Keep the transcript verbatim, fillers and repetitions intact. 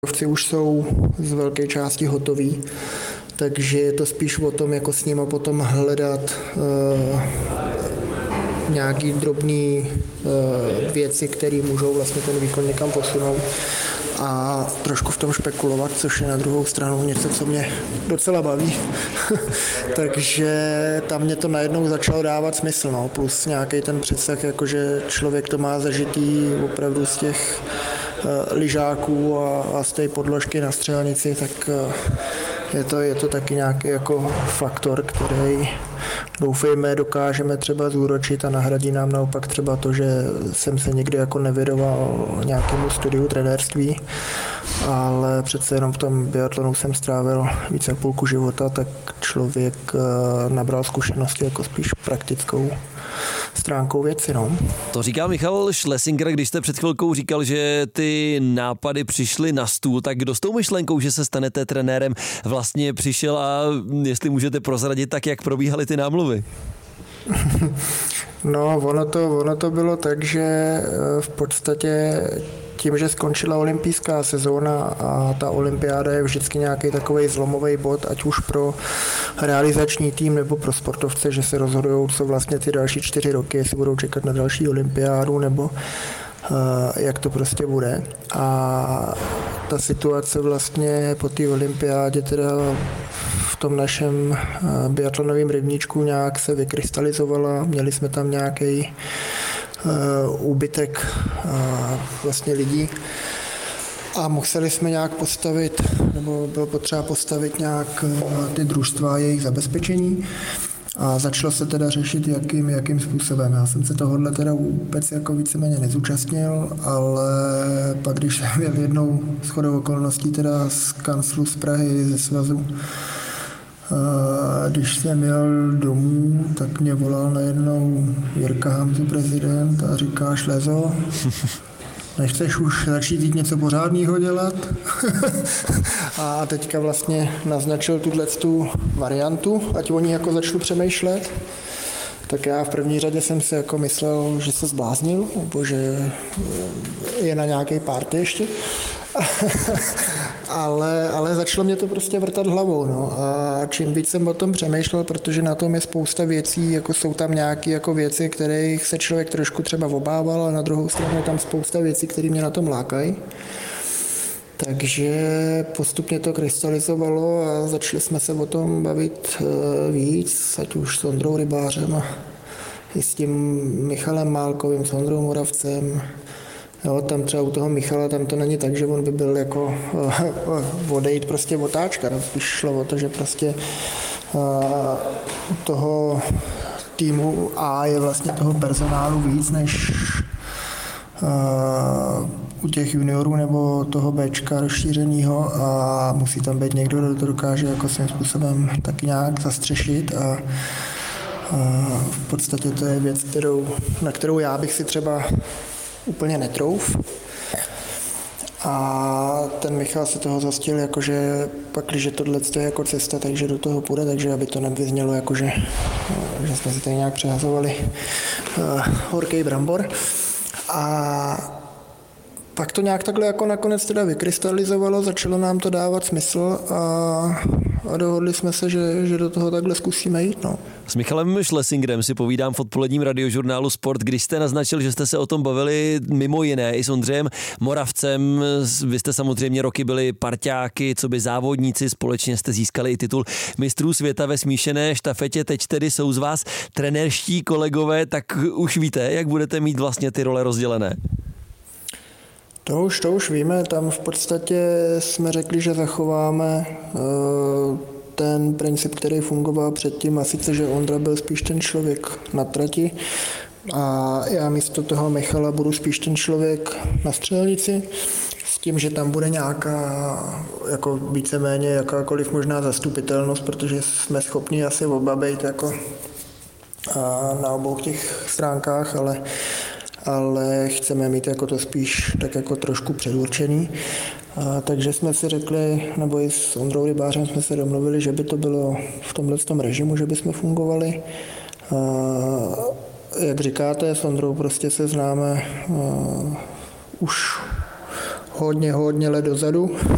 Ovci už jsou z velké části hotový, takže je to spíš o tom, jako s nimi potom hledat uh, nějaký drobný uh, věci, které můžou vlastně ten výkon někam posunout a trošku v tom špekulovat, což je na druhou stranu něco, co mě docela baví. Takže tam mě to najednou začalo dávat smysl, no. Plus nějaký ten přesah, jakože člověk to má zažitý opravdu z těch uh, lyžáků a, a z té podložky na střelnici, tak uh, je to, je to taky nějaký jako faktor, který doufejme dokážeme třeba zúročit a nahradí nám naopak třeba to, že jsem se nikdy jako nevědoval nějakému studiu trenérství, ale přece jenom v tom biatlonu jsem strávil více jak půlku života, tak člověk nabral zkušenosti jako spíš praktickou stránkou věci. No. To říká Michal Schlesinger, když jste před chvilkou říkal, že ty nápady přišly na stůl, tak kdo s tou myšlenkou, že se stanete trenérem, vlastně přišel a jestli můžete prozradit, tak jak probíhaly ty námluvy? No, ono to, ono to bylo tak, že v podstatě tím, že skončila olympijská sezóna a ta olympiáda je vždycky nějaký takovej zlomový bod, ať už pro realizační tým nebo pro sportovce, že se rozhodují, co vlastně ty další čtyři roky, jestli budou čekat na další olympiádu nebo uh, jak to prostě bude. A ta situace vlastně po té olympiádě teda v tom našem biatlonovém rybníčku nějak se vykrystalizovala, měli jsme tam nějaký Uh, úbytek uh, vlastně lidí a museli jsme nějak postavit, nebo bylo potřeba postavit nějak uh, ty družstva a jejich zabezpečení a začalo se teda řešit, jakým, jakým způsobem. Já jsem se tohohle teda vůbec jako víceméně nezúčastnil, ale pak, když jsem měl jednou shodou okolností teda z kanclu z Prahy, ze svazu, když jsem jel domů, tak mě volal najednou Jirka Hamzu, prezident, a říká: Šlezo, nechceš už začít jít něco pořádného dělat? A teďka vlastně naznačil tuto variantu, ať oni jako začnu přemýšlet. Tak já v první řadě jsem si jako myslel, že se zbláznil, nebo že je na nějaké party ještě. ale, ale začalo mě to prostě vrtat hlavou. No. A čím víc jsem o tom přemýšlel, protože na tom je spousta věcí, jako jsou tam nějaké jako věci, kterých se člověk trošku třeba obával, a na druhou stranu je tam spousta věcí, které mě na tom lákají. Takže postupně to krystalizovalo a začali jsme se o tom bavit víc, ať už s Ondrou Rybářem a i s tím Michalem Málkovým, s Ondrou Moravcem. Jo, tam třeba u toho Michala, tam to není tak, že on by byl jako odejít prostě otáčka. No. Spíš šlo o to, že prostě u toho týmu A je vlastně toho personálu víc než u těch juniorů nebo toho Bčka rozšířenýho a musí tam být někdo, kdo to dokáže jako svým způsobem taky nějak zastřešit a, a v podstatě to je věc, kterou, na kterou já bych si třeba úplně netrouf. A ten Michal se toho zastil, jakože pak, když tohle je jako cesta, takže do toho půjde, takže aby to nevyznělo, jakože že jsme si tady nějak přehazovali uh, horký brambor. A pak to nějak takhle jako nakonec teda vykrystalizovalo, začalo nám to dávat smysl a, a dohodli jsme se, že, že do toho takhle zkusíme jít. No. S Michalem Schlesingerem si povídám v odpoledním radiožurnálu Sport, když jste naznačil, že jste se o tom bavili mimo jiné i s Ondřejem Moravcem. Vy jste samozřejmě roky byli parťáky, co by závodníci, společně jste získali i titul mistrů světa ve smíšené štafetě, teď tedy jsou z vás trenérští kolegové, tak už víte, jak budete mít vlastně ty role rozdělené? To už, to už víme, tam v podstatě jsme řekli, že zachováme uh, ten princip, který fungoval předtím, a sice, že Ondra byl spíš ten člověk na trati a já místo toho Michala budu spíš ten člověk na střelnici, s tím, že tam bude nějaká jako víceméně jakákoliv možná zastupitelnost, protože jsme schopni asi oba být jako uh, na obou těch stránkách, ale ale chceme mít jako to spíš tak jako trošku předurčený. A, takže jsme si řekli, nebo i s Ondrou Rybářem jsme se domluvili, že by to bylo v tomhletom režimu, že bychom fungovali. A, jak říkáte, s Ondrou prostě se známe a, už hodně, hodně let dozadu.